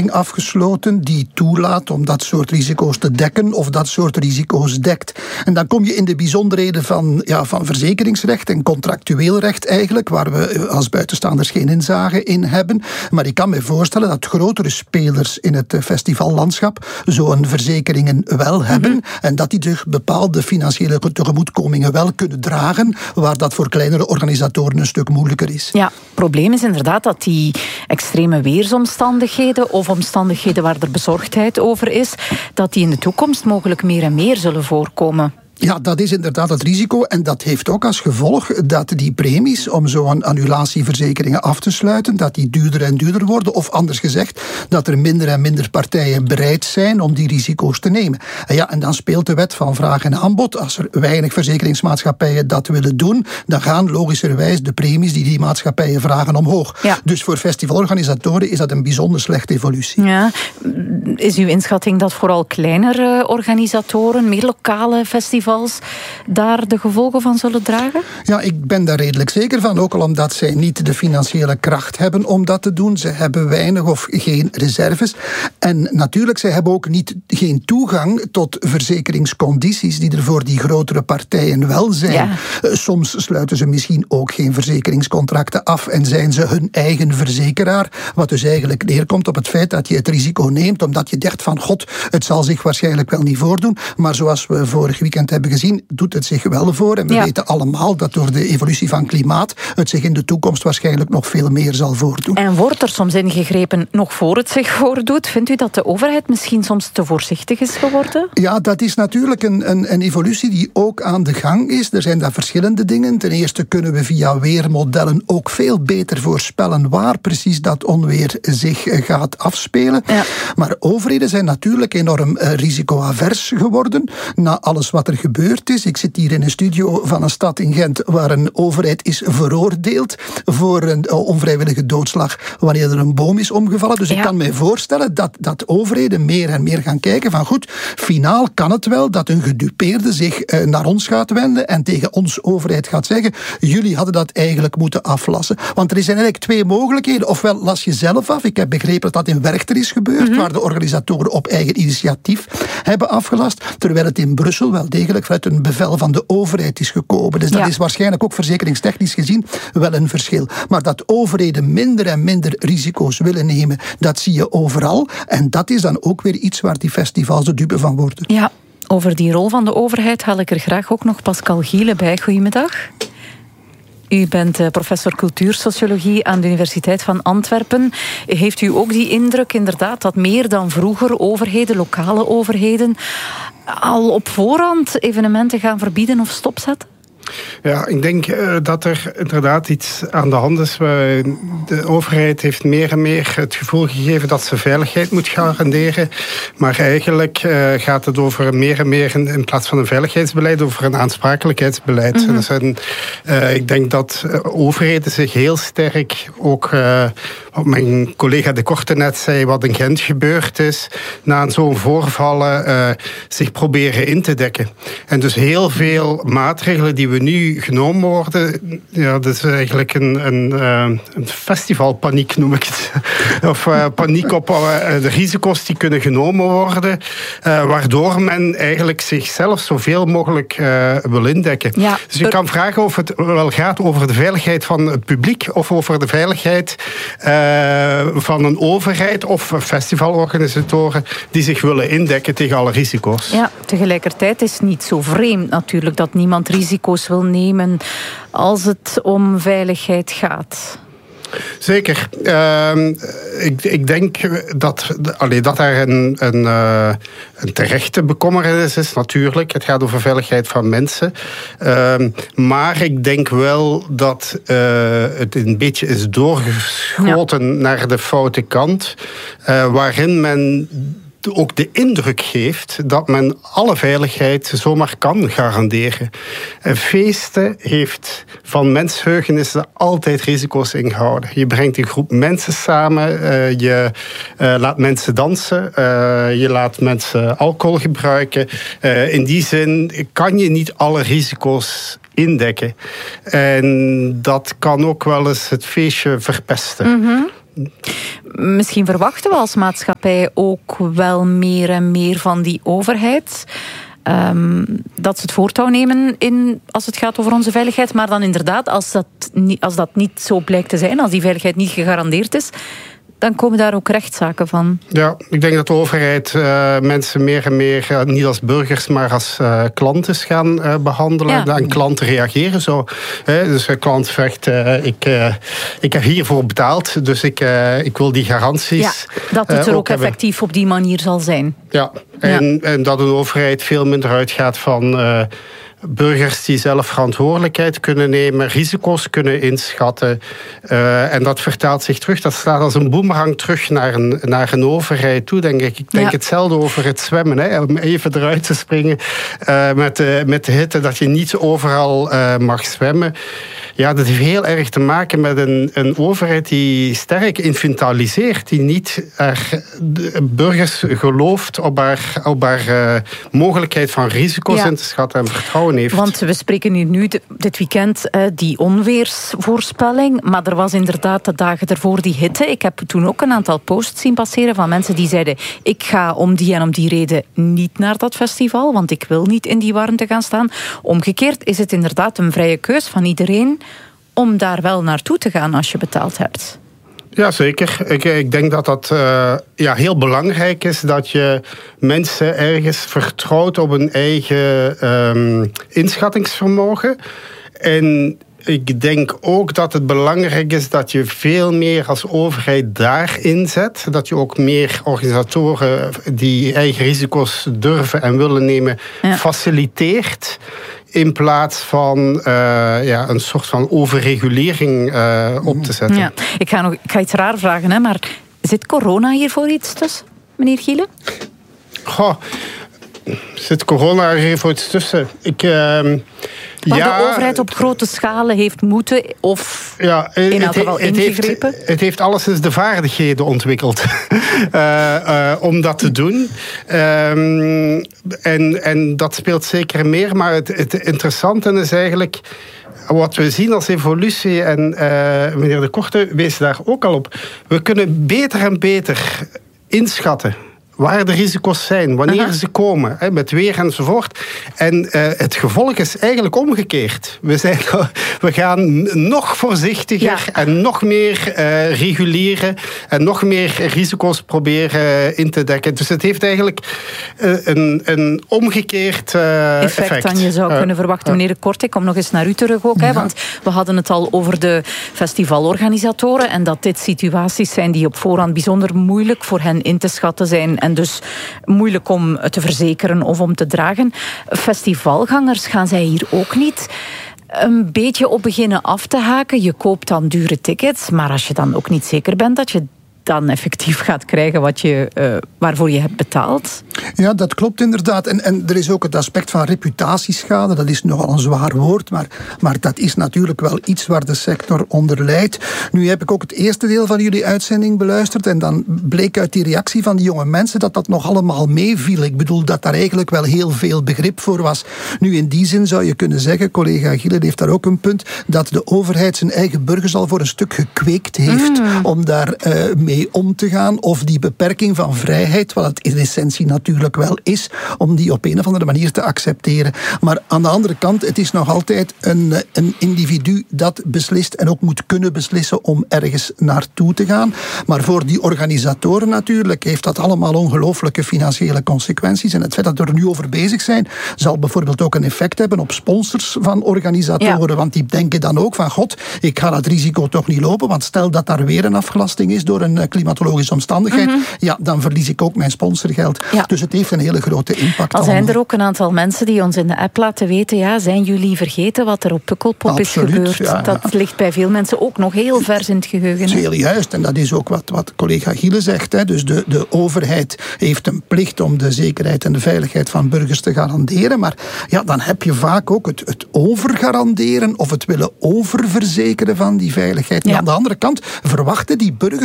verzekering afgesloten die toelaat om dat soort risico's te dekken of dat soort risico's dekt. En dan kom je in de bijzonderheden van verzekeringsrecht en contractueel recht eigenlijk, waar we als buitenstaanders geen inzage in hebben. Maar ik kan me voorstellen dat grotere spelers in het festivallandschap zo'n verzekeringen wel hebben en dat die dus bepaalde financiële tegemoetkomingen wel kunnen dragen, waar dat voor kleinere organisatoren een stuk moeilijker is. Ja, het probleem is inderdaad dat die extreme weersomstandigheden of omstandigheden waar er bezorgdheid over is, dat die in de toekomst mogelijk meer en meer zullen voorkomen. Ja, dat is inderdaad het risico en dat heeft ook als gevolg dat die premies om zo'n annulatieverzekeringen af te sluiten, dat die duurder en duurder worden, of anders gezegd, dat er minder en minder partijen bereid zijn om die risico's te nemen. En dan speelt de wet van vraag en aanbod. Als er weinig verzekeringsmaatschappijen dat willen doen, dan gaan logischerwijs de premies die maatschappijen vragen omhoog. Ja. Dus voor festivalorganisatoren is dat een bijzonder slechte evolutie. Ja. Is uw inschatting dat vooral kleinere organisatoren, meer lokale festivals, daar de gevolgen van zullen dragen? Ja, ik ben daar redelijk zeker van. Ook al omdat zij niet de financiële kracht hebben om dat te doen. Ze hebben weinig of geen reserves. En natuurlijk, zij hebben ook geen toegang tot verzekeringscondities die er voor die grotere partijen wel zijn. Ja. Soms sluiten ze misschien ook geen verzekeringscontracten af en zijn ze hun eigen verzekeraar. Wat dus eigenlijk neerkomt op het feit dat je het risico neemt, omdat je dacht van god, het zal zich waarschijnlijk wel niet voordoen. Maar zoals we vorig weekend hebben gezien, doet het zich wel voor. En we weten allemaal dat door de evolutie van klimaat het zich in de toekomst waarschijnlijk nog veel meer zal voordoen. En wordt er soms ingegrepen nog voor het zich voordoet? Vindt u dat de overheid misschien soms te voorzichtig is geworden? Ja, dat is natuurlijk een evolutie die ook aan de gang is. Er zijn daar verschillende dingen. Ten eerste kunnen we via weermodellen ook veel beter voorspellen waar precies dat onweer zich gaat afspelen. Ja. Maar overheden zijn natuurlijk enorm risicoavers geworden na alles wat er gebeurd is. Ik zit hier in een studio van een stad in Gent waar een overheid is veroordeeld voor een onvrijwillige doodslag wanneer er een boom is omgevallen. Dus ik kan me voorstellen dat overheden meer en meer gaan kijken van goed, finaal kan het wel dat een gedupeerde zich naar ons gaat wenden en tegen ons overheid gaat zeggen, jullie hadden dat eigenlijk moeten aflassen. Want er zijn eigenlijk twee mogelijkheden. Ofwel las je zelf af. Ik heb begrepen dat dat in Werchter is gebeurd, waar de organisatoren op eigen initiatief hebben afgelast, terwijl het in Brussel wel degelijk vanuit een bevel van de overheid is gekomen. Dus dat is waarschijnlijk ook verzekeringstechnisch gezien wel een verschil. Maar dat overheden minder en minder risico's willen nemen, dat zie je overal. En dat is dan ook weer iets waar die festivals de dupe van worden. Ja, over die rol van de overheid haal ik er graag ook nog Pascal Giele bij. Goedemiddag. U bent professor cultuursociologie aan de Universiteit van Antwerpen. Heeft u ook die indruk inderdaad dat meer dan vroeger overheden, lokale overheden, al op voorhand evenementen gaan verbieden of stopzetten? Ja, ik denk dat er inderdaad iets aan de hand is. De overheid heeft meer en meer het gevoel gegeven dat ze veiligheid moet garanderen. Maar eigenlijk gaat het over meer en meer, in plaats van een veiligheidsbeleid, over een aansprakelijkheidsbeleid. Dus ik denk dat overheden zich heel sterk ook, wat mijn collega De Korte net zei, wat in Gent gebeurd is, na zo'n voorvallen zich proberen in te dekken. En dus heel veel maatregelen die we nu genomen worden, ja, dat is eigenlijk een festivalpaniek, noem ik het. Of paniek op de risico's die kunnen genomen worden, waardoor men eigenlijk zichzelf zoveel mogelijk wil indekken. Ja, dus je kan vragen of het wel gaat over de veiligheid van het publiek of over de veiligheid van een overheid of festivalorganisatoren die zich willen indekken tegen alle risico's. Ja, tegelijkertijd is het niet zo vreemd natuurlijk dat niemand risico's wil nemen als het om veiligheid gaat. Zeker. Ik denk dat daar een terechte bekommernis is, natuurlijk. Het gaat over veiligheid van mensen. Maar ik denk wel dat het een beetje is doorgeschoten naar de foute kant, waarin men ook de indruk geeft dat men alle veiligheid zomaar kan garanderen. En feesten heeft van mensheugenis altijd risico's ingehouden. Je brengt een groep mensen samen, je laat mensen dansen, je laat mensen alcohol gebruiken. In die zin kan je niet alle risico's indekken. En dat kan ook wel eens het feestje verpesten. Misschien verwachten we als maatschappij ook wel meer en meer van die overheid. Dat ze het voortouw nemen als het gaat over onze veiligheid. Maar dan inderdaad, als dat niet zo blijkt te zijn, als die veiligheid niet gegarandeerd is, dan komen daar ook rechtszaken van. Ja, ik denk dat de overheid mensen meer en meer niet als burgers, maar als klanten gaan behandelen. Ja. En klanten reageren zo. Dus een klant zegt, ik heb hiervoor betaald, dus ik wil die garanties. Ja, dat het er ook effectief op die manier zal zijn. Ja, en dat een overheid veel minder uitgaat van burgers die zelf verantwoordelijkheid kunnen nemen, risico's kunnen inschatten. En dat vertaalt zich terug. Dat slaat als een boemerang terug naar een overheid toe, denk ik. Ik denk hetzelfde over het zwemmen. Om even eruit te springen met de hitte, dat je niet overal mag zwemmen. Ja, dat heeft heel erg te maken met een overheid die sterk infantiliseert, die niet burgers gelooft op haar mogelijkheid van risico's in te schatten en vertrouwen heeft. Want we spreken hier nu dit weekend die onweersvoorspelling, maar er was inderdaad de dagen ervoor die hitte. Ik heb toen ook een aantal posts zien passeren van mensen die zeiden, ik ga om die en om die reden niet naar dat festival, want ik wil niet in die warmte gaan staan. Omgekeerd is het inderdaad een vrije keus van iedereen om daar wel naartoe te gaan als je betaald hebt. Ja, zeker. Ik denk dat dat heel belangrijk is, dat je mensen ergens vertrouwt op hun eigen inschattingsvermogen. En ik denk ook dat het belangrijk is dat je veel meer als overheid daarin zet. Dat je ook meer organisatoren die eigen risico's durven en willen nemen, faciliteert. In plaats van een soort van overregulering op te zetten. Ja. Ik ga iets raar vragen, maar zit corona hier voor iets tussen, meneer Gielen? Zit corona hier voor iets tussen? Waar de overheid op grote schalen heeft moeten of in elk geval ingegrepen? Het heeft alleszins de vaardigheden ontwikkeld om dat te doen. En dat speelt zeker meer. Maar het interessante is eigenlijk wat we zien als evolutie, en meneer De Korte wees daar ook al op. We kunnen beter en beter inschatten waar de risico's zijn, wanneer ze komen, met weer enzovoort. En het gevolg is eigenlijk omgekeerd. We gaan nog voorzichtiger en nog meer reguleren en nog meer risico's proberen in te dekken. Dus het heeft eigenlijk een omgekeerd effect dan je zou kunnen verwachten. Meneer De Korte, ik kom nog eens naar u terug ook, want we hadden het al over de festivalorganisatoren en dat dit situaties zijn die op voorhand bijzonder moeilijk voor hen in te schatten zijn en dus moeilijk om te verzekeren of om te dragen. Festivalgangers, gaan zij hier ook niet een beetje op beginnen af te haken? Je koopt dan dure tickets, maar als je dan ook niet zeker bent dat je dan effectief gaat krijgen waarvoor je hebt betaald? Ja, dat klopt inderdaad. En er is ook het aspect van reputatieschade. Dat is nogal een zwaar woord, maar dat is natuurlijk wel iets waar de sector onder lijdt. Nu heb ik ook het eerste deel van jullie uitzending beluisterd en dan bleek uit die reactie van die jonge mensen dat nog allemaal meeviel. Ik bedoel dat daar eigenlijk wel heel veel begrip voor was. Nu, in die zin zou je kunnen zeggen, collega Gielen heeft daar ook een punt, dat de overheid zijn eigen burgers al voor een stuk gekweekt heeft om daar mee om te gaan, of die beperking van vrijheid, wat het in essentie natuurlijk wel is, om die op een of andere manier te accepteren. Maar aan de andere kant, het is nog altijd een individu dat beslist en ook moet kunnen beslissen om ergens naartoe te gaan. Maar voor die organisatoren natuurlijk heeft dat allemaal ongelooflijke financiële consequenties. En het feit dat we er nu over bezig zijn, zal bijvoorbeeld ook een effect hebben op sponsors van organisatoren. Ja. Want die denken dan ook van, god, ik ga dat risico toch niet lopen, want stel dat daar weer een afgelasting is door een klimatologische omstandigheid, dan verlies ik ook mijn sponsorgeld. Ja. Dus het heeft een hele grote impact. Al zijn er ook een aantal mensen die ons in de app laten weten, zijn jullie vergeten wat er op Pukkelpop is gebeurd? Ja. Dat ligt bij veel mensen ook nog heel vers in het geheugen. Dat is heel juist. En dat is ook wat collega Gielen zegt. Dus de overheid heeft een plicht om de zekerheid en de veiligheid van burgers te garanderen. Maar dan heb je vaak ook het overgaranderen of het willen oververzekeren van die veiligheid. Ja. Aan de andere kant verwachten die burgers dat ook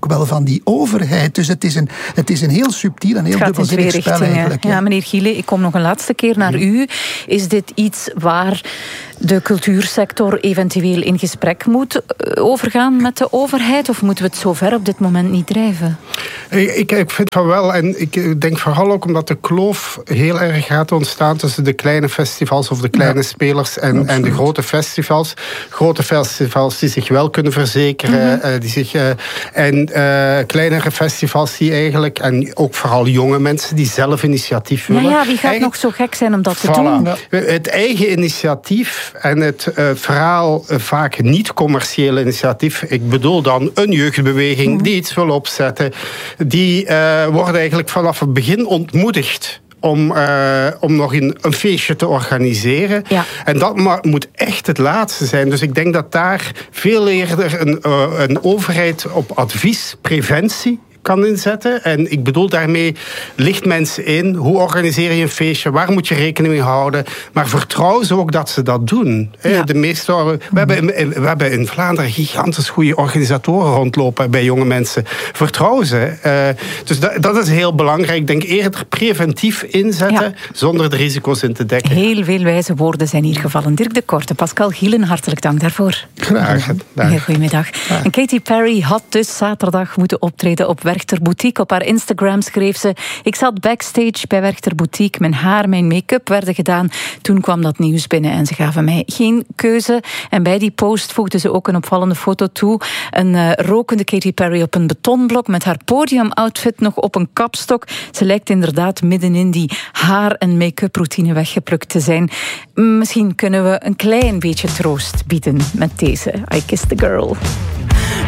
wel van die overheid. Dus het is een heel subtiel en heel dubbelzinnig spel eigenlijk. Ja, meneer Giele, ik kom nog een laatste keer naar u. Is dit iets waar de cultuursector eventueel in gesprek moet overgaan met de overheid? Of moeten we het zover op dit moment niet drijven? Ik vind van wel. En ik denk vooral ook omdat de kloof heel erg gaat ontstaan tussen de kleine festivals of de kleine spelers en de grote festivals. Grote festivals die zich wel kunnen verzekeren. En kleinere festivals die eigenlijk, en ook vooral jonge mensen die zelf initiatief willen. Ja, wie gaat nog zo gek zijn om dat te doen? Het eigen initiatief en het verhaal vaak niet-commerciële initiatief. Ik bedoel dan een jeugdbeweging die iets wil opzetten. Die worden eigenlijk vanaf het begin ontmoedigd om nog een feestje te organiseren. Ja. En dat moet echt het laatste zijn. Dus ik denk dat daar veel eerder een overheid op advies, preventie kan inzetten. En ik bedoel daarmee, licht mensen in. Hoe organiseer je een feestje? Waar moet je rekening mee houden? Maar vertrouw ze ook dat ze dat doen. Ja. We hebben in Vlaanderen gigantisch goede organisatoren rondlopen bij jonge mensen. Vertrouw ze. Dus dat is heel belangrijk. Ik denk eerder preventief inzetten zonder de risico's in te dekken. Heel veel wijze woorden zijn hier gevallen. Dirk de Korte, Pascal Gielen, hartelijk dank daarvoor. Graag. Goedemiddag. En Katy Perry had dus zaterdag moeten optreden op Werchter Boutique. Op haar Instagram schreef ze: ik zat backstage bij Werchter Boutique. Mijn haar, mijn make-up werden gedaan. Toen kwam dat nieuws binnen en ze gaven mij geen keuze. En bij die post voegde ze ook een opvallende foto toe. Een rokende Katy Perry op een betonblok met haar podiumoutfit nog op een kapstok. Ze lijkt inderdaad middenin die haar- en make-up routine weggeplukt te zijn. Misschien kunnen we een klein beetje troost bieden met deze I Kissed the Girl.